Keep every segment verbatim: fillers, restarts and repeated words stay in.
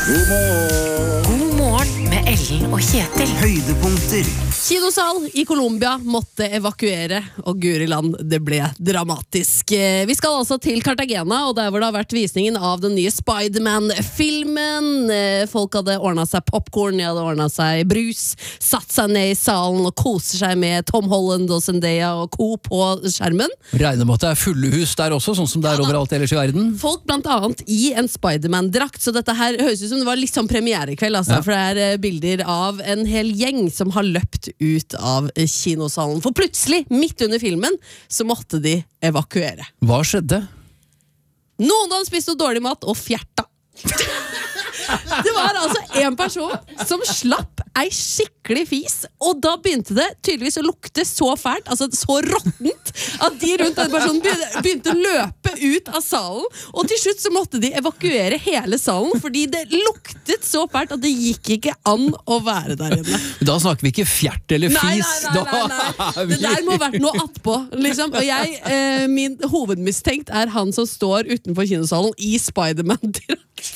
God morgen. God morgen med Ellen og Kjetil. Høydepunkter. Kinosal i Colombia måtte evakuere, og Guri land, det ble dramatisk. Vi skal altså til Cartagena, og der hvor det har vært visningen av den nye Spider-Man-filmen. Folk hadde ordnet seg popcorn, de hadde ordnet seg brus, satt seg ned i salen og koser seg med Tom Holland og Zendaya og co på skjermen. Regner med at det er fulle hus der også, sånn som det er overalt ellers i verden. Folk blant annet i en Spider-Man-drakt, så dette her høres ut som det var litt sånn premierekveld, altså, Ja. for det er bilder av en hel gjeng som har løpt ut av kinosalen. For plutselig, midt under filmen, så måtte de evakuere. Hva skjedde? Noen hadde spist noe dårlig mat og fjerta. Det var altså en person som slapp ei skikkelig fis, og da begynte det tydeligvis å lukte så fælt, altså så råttent, at de rundt den personen begynte, begynte å løpe ut av salen, og til slutt så måtte de evakuere hele salen, fordi det luktet så fælt at det gikk ikke an å være der inne. Da snakker vi ikke fjert eller fis. Nei, nei, nei, nei, nei. Det der må ha vært noe attpå, liksom. Og jeg, eh, min hovedmistenkt er han som står utenfor kinosalen i Spider-Man-drakt.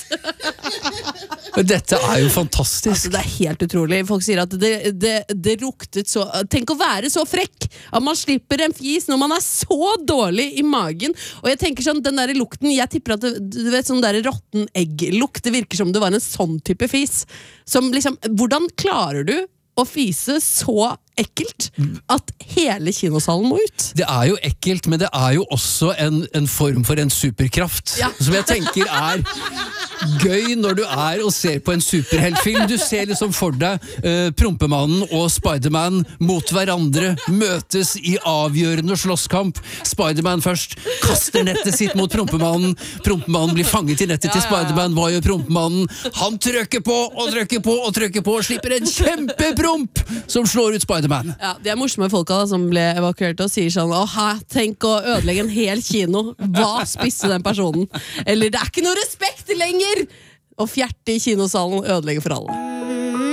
Dette er jo fantastisk. Altså, det er helt utrolig. Folk sier at det, det, det luktet så... Tenk å være så frekk at man slipper en fis når man er så dårlig i magen. Og jeg tenker sånn, den der lukten, jeg tipper at det, du vet, sånn der rotten egg-lukt, det virker som det var en sånn type fis. Som liksom, hvordan klarer du å fise så ekkelt at hele kinosalen må ut? Det er jo ekkelt, men det er jo også en, en form for en superkraft, Ja. som jeg tenker er gøy når du er og ser på en superheltfilm. Du ser liksom for deg uh, Prompemannen og Spider-Man mot hverandre, møtes i avgjørende slåsskamp. Spider-Man først kaster nettet sitt mot Prompemannen. Prompemannen blir fanget i nettet til Spider-Man. Hva gjør Prompemannen? Han trykker på og trykker på og trykker på og slipper en kjempepromp som slår ut Spider-Man. Ja, de er morsomme folka da, som ble evakuert og sier sånn, åh, hæ, tenk å ødelegge en hel kino. Hva spiste den personen? Eller det er ikke noe respekt lenger! Og fjerte i kinosalen ødelegger for alle.